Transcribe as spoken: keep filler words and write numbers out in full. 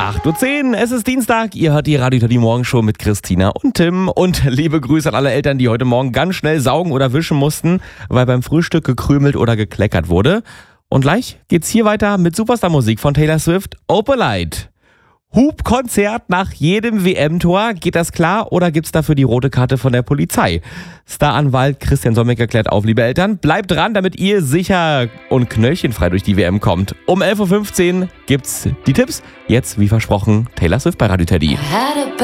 acht Uhr zehn, es ist Dienstag, ihr hört die Radio Teddy Morgenshow mit Christina und Tim. Und liebe Grüße an alle Eltern, die heute Morgen ganz schnell saugen oder wischen mussten, weil beim Frühstück gekrümelt oder gekleckert wurde. Und gleich geht's hier weiter mit Superstar-Musik von Taylor Swift, Opalite. Hupkonzert nach jedem W M-Tor, geht das klar oder gibt's dafür die rote Karte von der Polizei? Staranwalt Christian Sommeck erklärt auf, liebe Eltern, bleibt dran, damit ihr sicher und knöllchenfrei durch die W M kommt. Um elf Uhr fünfzehn gibt's die Tipps. Jetzt, wie versprochen, Taylor Swift bei Radio Teddy.